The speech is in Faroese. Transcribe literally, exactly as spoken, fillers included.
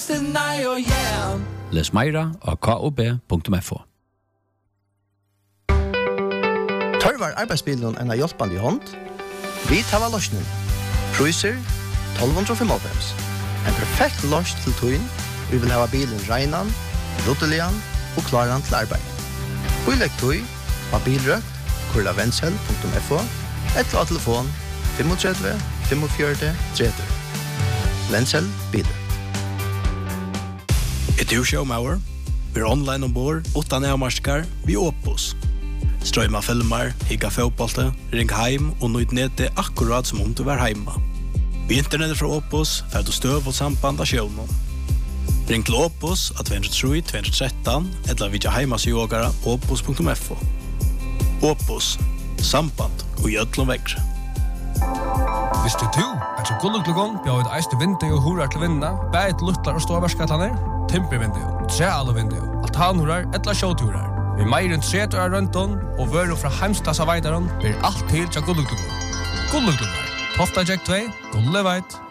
deny or yeah. Les meira av k o b punktum f o. Tørvar arbeidsbilen enn av hjelpende i hånd? Vi tar av løsningen. Priser tolv fem fem. En perfekt løs til tøyen. Vi vil ha bilen regnan, rottelian og klaran til arbeid. Vi legger tøy av bilrøkt, kurla vensel punktum f o, et av telefon tre fem fem fire tre tre. Vensel bilrøkt. Er du showmauer? Vi er online ombord, utan nærmarskar, vi Opus. Strøyma filmer, higga fotbollte, ring heim og nøyt nete akkurat som om du var heima. Vi internettet fra Opus får du støv og samband av sjøvnen. Ring til Opus av to tre tre to tre tre eller vidja heimasjågara opus punktum f o. Opus, samband og gjødlom vekkre. Visste du at så gulluglugon bjør et eiste vindu og horar til vinna, bæt luttlar og ståverskatlaner, timpervindu, trealo vindu, altanhorar eller sjåturar. Vi meir enn tretter av rønton og vører fra heimstassa veidaron blir alt til til gulluglugon. Gulluglugon, Tofta Jack två, Gulleveit.